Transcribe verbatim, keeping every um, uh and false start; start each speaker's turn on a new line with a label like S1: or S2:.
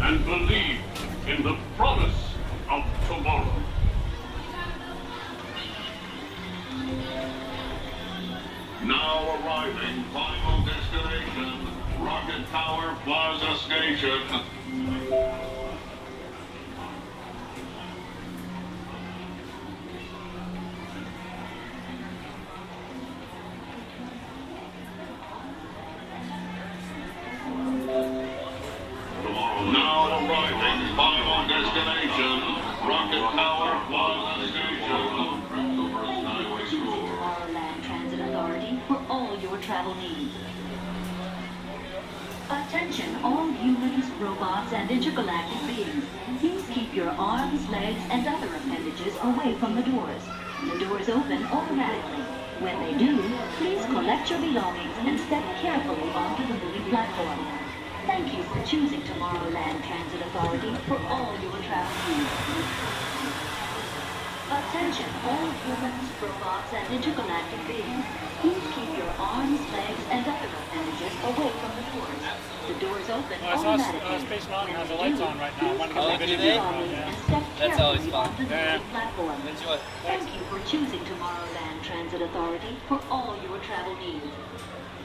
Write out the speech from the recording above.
S1: and believe in the promise of tomorrow. Now arriving, final destination, Rocket Tower Plaza Station. Now arriving, final destination, Rocket Tower Plaza Station.
S2: Tomorrowland Transit Authority for all your travel needs. Attention all humans, robots, and intergalactic beings. Please keep your arms, legs, and other appendages away from the doors. The doors open automatically. When they do, please collect your belongings and step carefully onto the moving platform. Thank you for choosing Tomorrowland Transit Authority for all your travel needs. Attention all humans, robots, and intergalactic beings. Please keep your arms, legs, and other appendages away from the doors. The doors open
S3: Oh, I saw
S2: automatically.
S3: uh, Space Mountain has the
S2: When
S3: lights
S2: they
S3: on
S2: do,
S3: right now. I want to go
S2: please
S3: look
S2: collect
S3: at
S2: your
S3: it.
S2: belongings
S3: Yeah.
S2: and step
S4: That's always
S2: carefully
S4: fun.
S2: onto the
S3: Yeah.
S2: moving platform.
S4: Enjoy.
S2: Thank you for choosing Tomorrowland Transit Authority for all your travel needs.